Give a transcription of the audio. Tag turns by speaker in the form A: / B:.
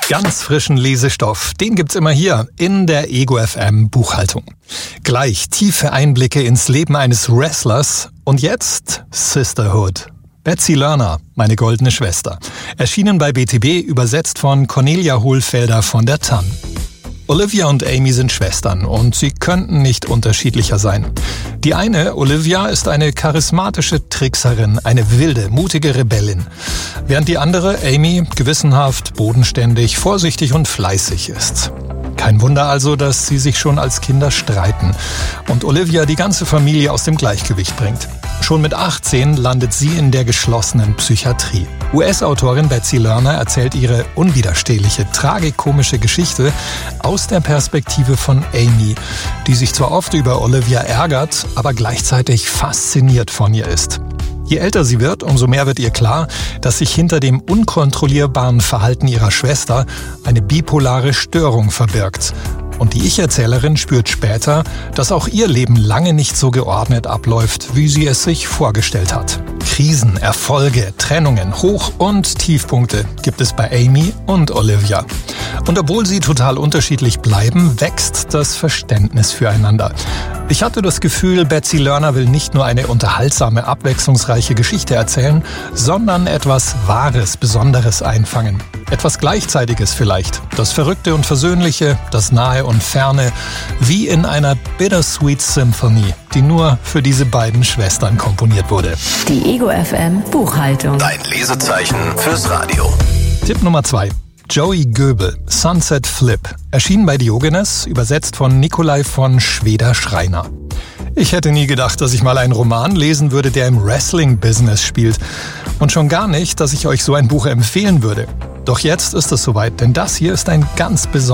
A: Ganz frischen Lesestoff, den gibt's immer hier in der Ego FM Buchhaltung. Gleich tiefe Einblicke ins Leben eines Wrestlers und jetzt Sisterhood. Betsy Lerner, meine goldene Schwester. Erschienen bei BTB, übersetzt von Cornelia Hohlfelder von der Tann. Olivia und Amy sind Schwestern und sie könnten nicht unterschiedlicher sein. Die eine, Olivia, ist eine charismatische Trickserin, eine wilde, mutige Rebellin. Während die andere, Amy, gewissenhaft, bodenständig, vorsichtig und fleißig ist. Kein Wunder also, dass sie sich schon als Kinder streiten und Olivia die ganze Familie aus dem Gleichgewicht bringt. Schon mit 18 landet sie in der geschlossenen Psychiatrie. US-Autorin Betsy Lerner erzählt ihre unwiderstehliche, tragikomische Geschichte aus der Perspektive von Amy, die sich zwar oft über Olivia ärgert, aber gleichzeitig fasziniert von ihr ist. Je älter sie wird, umso mehr wird ihr klar, dass sich hinter dem unkontrollierbaren Verhalten ihrer Schwester eine bipolare Störung verbirgt. Und die Ich-Erzählerin spürt später, dass auch ihr Leben lange nicht so geordnet abläuft, wie sie es sich vorgestellt hat. Krisen, Erfolge, Trennungen, Hoch- und Tiefpunkte gibt es bei Amy und Olivia. Und obwohl sie total unterschiedlich bleiben, wächst das Verständnis füreinander. Ich hatte das Gefühl, Betsy Lerner will nicht nur eine unterhaltsame, abwechslungsreiche Geschichte erzählen, sondern etwas Wahres, Besonderes einfangen. Etwas Gleichzeitiges vielleicht. Das Verrückte und Versöhnliche, das Nahe und Ferne, wie in einer Bittersweet Symphony, die nur für diese beiden Schwestern komponiert wurde.
B: Die Ego FM Buchhaltung.
C: Dein Lesezeichen fürs Radio.
A: Tipp Nummer 2. Joey Goebel, Sunset Flip, erschienen bei Diogenes, übersetzt von Nikolai von Schweder-Schreiner. Ich hätte nie gedacht, dass ich mal einen Roman lesen würde, der im Wrestling-Business spielt. Und schon gar nicht, dass ich euch so ein Buch empfehlen würde. Doch jetzt ist es soweit, denn das hier ist ein ganz besonderes